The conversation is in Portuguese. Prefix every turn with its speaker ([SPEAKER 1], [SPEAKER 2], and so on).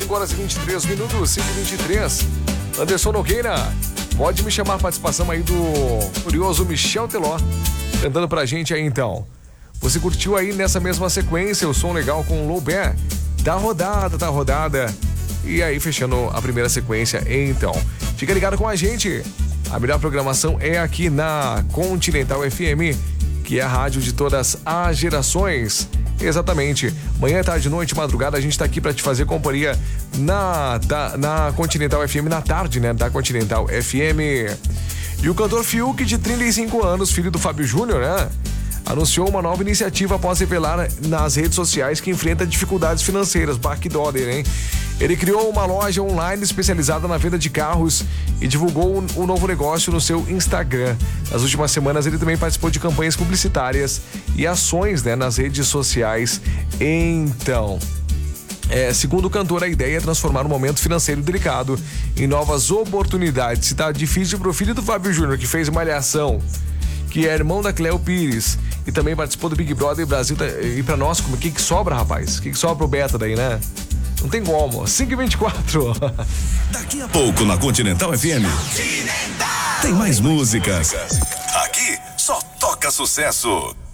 [SPEAKER 1] 5 horas e 23 minutos, 5 e 23. Anderson Nogueira, pode me chamar a participação aí do curioso Michel Teló, cantando pra gente aí então. Você curtiu aí nessa mesma sequência o som legal com o Loubert? Tá rodada. E aí fechando a primeira sequência então. Fica ligado com a gente. A melhor programação é aqui na Continental FM, que é a rádio de todas as gerações. Exatamente. Manhã, tarde, noite, madrugada, a gente tá aqui pra te fazer companhia na Continental FM, na tarde, né? Da Continental FM. E o cantor Fiuk, de 35 anos, filho do Fábio Júnior, né? Anunciou uma nova iniciativa após revelar nas redes sociais que enfrenta dificuldades financeiras. Backdoor, hein? Ele criou uma loja online especializada na venda de carros e divulgou um novo negócio no seu Instagram. Nas últimas semanas, ele também participou de campanhas publicitárias e ações, né, nas redes sociais. Então, segundo o cantor, a ideia é transformar um momento financeiro delicado em novas oportunidades. Se tá difícil pro filho do Fábio Júnior, que fez Malhação, que é irmão da Cleo Pires e também participou do Big Brother Brasil, e pra nós, o que sobra, rapaz? O que sobra pro Beta daí, né? Não tem como. 5h24.
[SPEAKER 2] Daqui a pouco na Continental FM. Tem mais músicas. Aqui só toca sucesso.